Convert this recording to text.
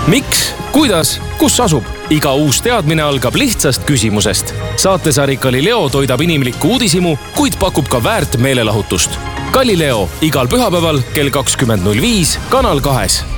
Miks, kuidas, kus asub? Iga uus teadmine algab lihtsast küsimusest. Saatesari Galileo toidab inimlikku uudishimu, kuid pakub ka väärt meelelahutust. Galileo igal pühapäeval kell 20.05 Kanal 2.